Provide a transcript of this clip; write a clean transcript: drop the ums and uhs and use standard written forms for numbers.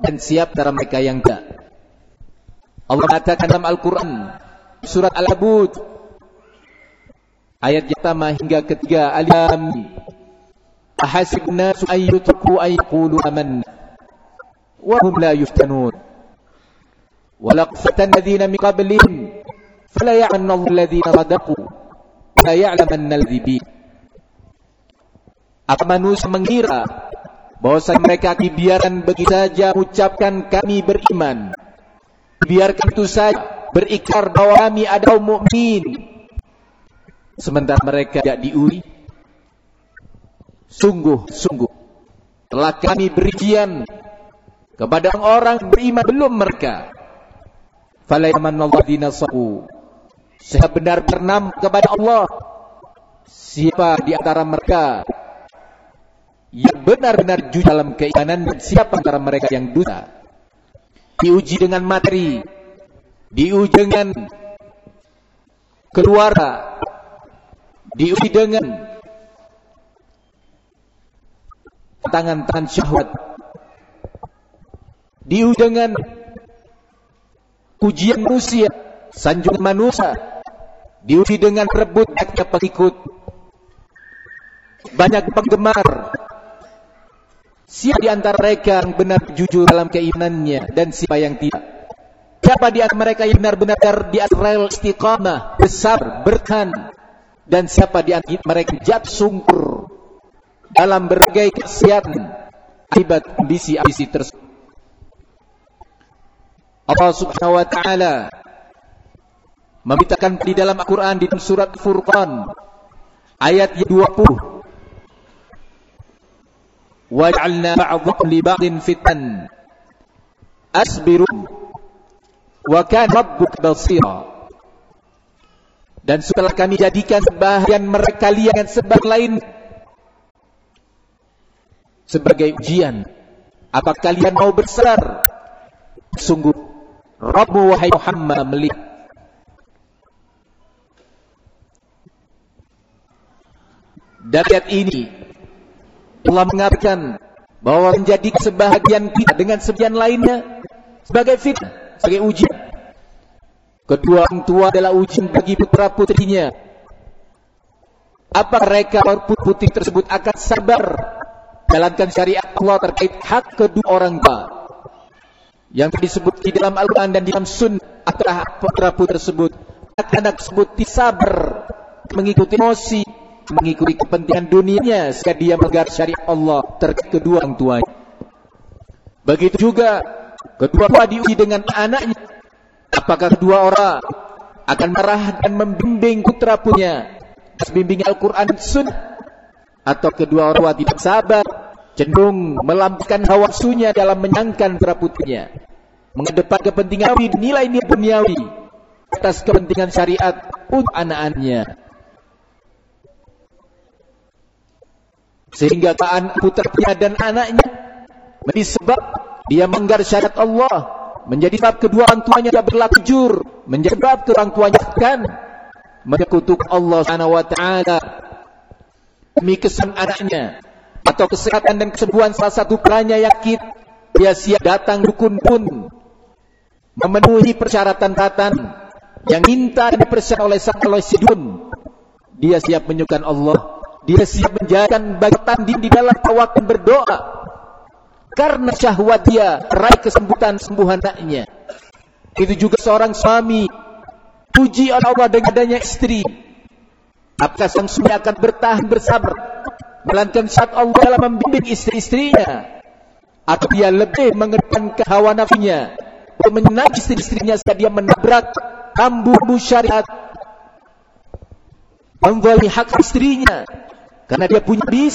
dan siapa antara mereka yang tidak. Allah mengatakan dalam Al-Quran surat Al-Abud ayat yang pertama hingga ketiga, Alif Lam Mim. Ahasibun nasu an yutraku an yaqulu amanna wa hum la yuftanun. Wa laqad fatanna alladhina min qablihim fala ya'lamanna alladhina sadaqu wa la ya'lamanna al-kadhibin. Apa manusia mengira bahwasanya mereka dibiarkan begitu saja ucapkan kami beriman, biarkan itu saja berikrar bahwa kami adalah mukmin, sementara mereka tidak diuji? Sungguh telah kami beri ujian kepada orang beriman belum mereka. Fala yamanallahu alladzina sadaqu, saya benar bernam kepada Allah siapa di antara mereka yang benar-benar jujur dalam keimanan dan siapa antara mereka yang dusta. Diuji dengan materi, diuji dengan keluarga, diuji dengan tangan-tangan syahwat, diuji dengan ujian manusia, sanjungan manusia, diuji dengan rebut banyaknya pengikut, banyak penggemar. Siapa di antara mereka yang benar jujur dalam keimanannya dan siapa yang tidak? Siapa di antara mereka yang benar-benar di atas rel istiqamah, besar, bertahan, dan siapa di antara mereka jatuh sungkur dalam berbagai kesiatan akibat ambisi-ambisi tersebut? Allah Subhanahu wa taala memberitakan di dalam Al-Qur'an di surat Furqan ayat 20, وَجَعَلْنَا بَعْضَكُمْ لِبَعْضٍ فِتْنَةً أَصْبِرُوا وَكَانَ رَبُّكَ بَصِيرًا. Dan setelah kami jadikan sebahagian mereka kalian sebagian lain sebagai ujian, apa kalian mau bersabar? Sungguh Rabbu wahai Muhammad melihat. Dari ayat ini Allah mengatakan bahwa menjadi sebahagian kita dengan sebagian lainnya sebagai fitnah, sebagai ujian. Kedua orang tua adalah ujian bagi putra-putrinya. Apa mereka putri tersebut akan sabar jalankan syariat Allah terkait hak kedua orang tua yang disebut di dalam Al-Quran dan di dalam Sunnah? Apakah putra-putri tersebut, anak-anak tersebut sabar mengikuti emosi, mengikuti kepentingan dunianya sehingga dia melanggar syariat Allah terkait kedua orang tuanya? Begitu juga kedua tua diuji dengan anaknya. Apakah kedua orang akan marah dan membimbing putra punya bimbing Al-Quran dan Sunnah, atau kedua orang tua tidak sabar, cenderung melampiaskan hawa nafsunya dalam menyangkan putra putrinya, mengedepan kepentingan nilai-nilai duniawi atas kepentingan syariat untuk anak-anaknya, sehingga putra-putrinya dan anaknya menjadi sebab dia melanggar syariat Allah, menjadi sebab kedua orang tuanya tidak berlaku jujur, menjadi sebab kedua orang tuanya akan menyekutukan Allah Subhanahu wa taala demi kesenangan anaknya atau kesehatan dan kesembuhan salah satu putranya yang sakit. Dia siap datang dukun pun memenuhi persyaratan-persyaratan yang minta dipersyaratkan oleh sang dun. Dia siap menyukai Allah, dia siap menjadikan bagian di dalam waktu berdoa karena syahwat dia raih kesembuhan anaknya. Itu juga seorang suami puji oleh Allah dengan adanya istri. Apakah sang suami akan bertahan bersabar melainkan saat Allah dalam membimbing istri-istrinya, atau dia lebih mengedepankan hawa nafsunya untuk menyenangi istri-istrinya sehingga dia menabrak bambu syariat, menzalimi hak istrinya karena dia punya bis